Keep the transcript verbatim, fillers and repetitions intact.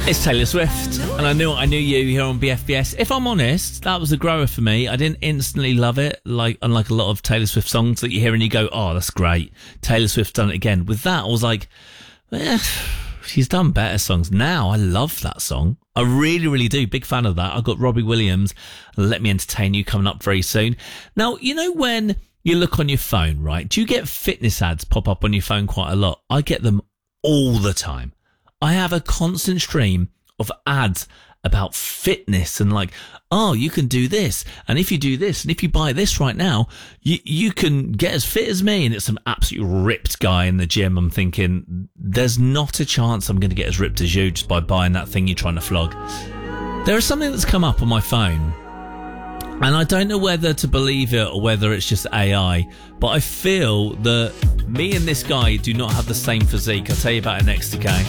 It's Taylor Swift, and I knew I knew you here on B F B S. If I'm honest, that was a grower for me. I didn't instantly love it, like unlike a lot of Taylor Swift songs that you hear and you go, "Oh, that's great." Taylor Swift's done it again. With that, I was like, eh, she's done better songs. Now I love that song. I really, really do. Big fan of that. I've got Robbie Williams, Let Me Entertain You, coming up very soon. Now, you know when you look on your phone, right? Do you get fitness ads pop up on your phone quite a lot? I get them all the time. I have a constant stream of ads about fitness and like, oh, you can do this. And if you do this, and if you buy this right now, you, you can get as fit as me. And it's some absolutely ripped guy in the gym. I'm thinking, there's not a chance I'm going to get as ripped as you just by buying that thing you're trying to flog. There is something that's come up on my phone, and I don't know whether to believe it or whether it's just A I, but I feel that me and this guy do not have the same physique. I'll tell you about it next, okay?